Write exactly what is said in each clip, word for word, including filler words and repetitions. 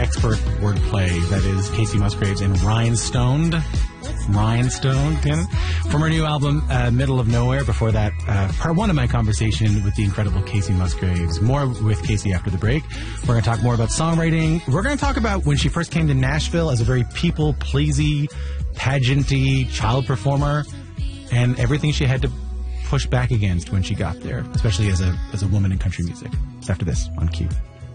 expert wordplay that is Kacey Musgraves and Rhinestoned. Rhinestoned, Ken, from her new album, uh, Middle of Nowhere. Before that, uh, part one of my conversation with the incredible Kacey Musgraves. More with Kacey after the break. We're going to talk more about songwriting. We're going to talk about when she first came to Nashville as a very people-pleasy, pageanty child performer, and everything she had to push back against when she got there, especially as a as a woman in country music. It's after this on Q.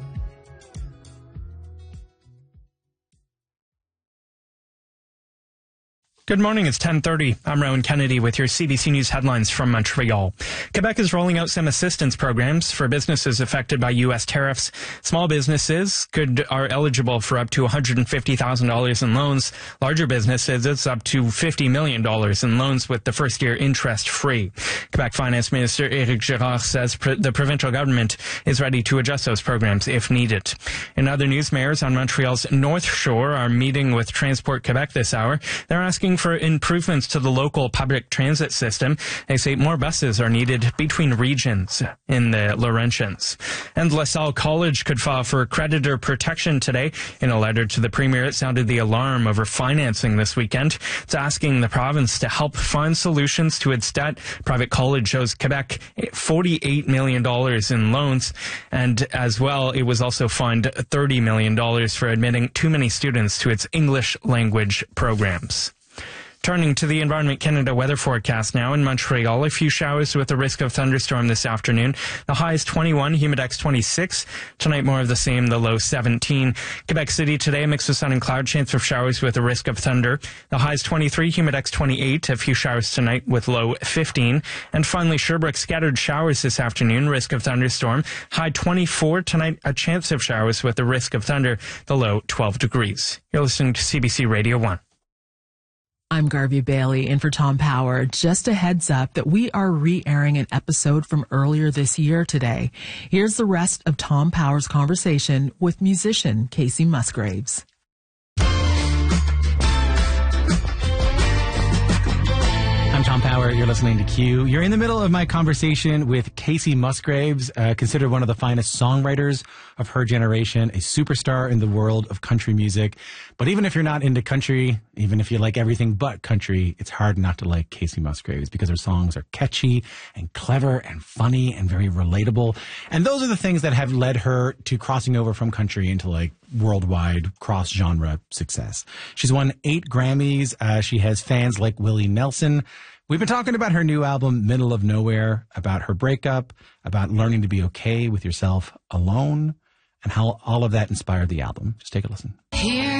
Good morning, it's ten thirty. I'm Rowan Kennedy with your C B C News headlines from Montreal. Quebec is rolling out some assistance programs for businesses affected by U S tariffs. Small businesses could are eligible for up to one hundred fifty thousand dollars in loans. Larger businesses, it's up to fifty million dollars in loans with the first year interest free. Quebec Finance Minister Éric Girard says pr- the provincial government is ready to adjust those programs if needed. In other news, mayors on Montreal's North Shore are meeting with Transport Quebec this hour. They're asking for improvements to the local public transit system. They say more buses are needed between regions in the Laurentians. And LaSalle College could file for creditor protection today. In a letter to the Premier, it sounded the alarm over financing this weekend. It's asking the province to help find solutions to its debt. Private college owes Quebec forty-eight million dollars in loans, and as well, it was also fined thirty million dollars for admitting too many students to its English language programs. Turning to the Environment Canada weather forecast now. In Montreal, a few showers with a risk of thunderstorm this afternoon. The high is twenty-one, humidex twenty-six. Tonight, more of the same, the low seventeen. Quebec City today, a mix of sun and cloud, chance of showers with a risk of thunder. The high is twenty-three, humidex twenty-eight. A few showers tonight with low fifteen. And finally, Sherbrooke, scattered showers this afternoon, risk of thunderstorm. High twenty-four. Tonight, a chance of showers with a risk of thunder. The low twelve degrees. You're listening to C B C Radio one. I'm Garvey Bailey in for Tom Power. Just a heads up that we are re-airing an episode from earlier this year today. Here's the rest of Tom Power's conversation with musician Kacey Musgraves. I'm Tom Power. You're listening to Q. You're in the middle of my conversation with Kacey Musgraves, uh, considered one of the finest songwriters of her generation, a superstar in the world of country music. But even if you're not into country, even if you like everything but country, it's hard not to like Kacey Musgraves because her songs are catchy and clever and funny and very relatable. And those are the things that have led her to crossing over from country into like worldwide cross-genre success. She's won eight Grammys. Uh, she has fans like Willie Nelson. We've been talking about her new album, Middle of Nowhere, about her breakup, about learning to be okay with yourself alone, and how all of that inspired the album. Just take a listen. Here